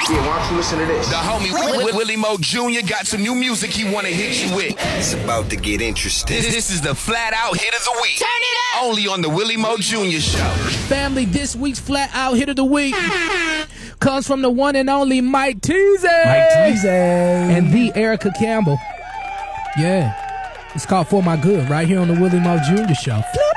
Yeah, why don't you listen to this? The homie Willie Mo Jr. got some new music he wanna hit you with. It's about to get interesting. This is the Flat Out Hit of the Week. Turn it up! Only on the Willie Mo Jr. Show. Family, this week's Flat Out Hit of the Week comes from the one and only Mike Teasy. And the Erica Campbell. Yeah. It's called For My Good right here on the Willie Mo Jr. Show.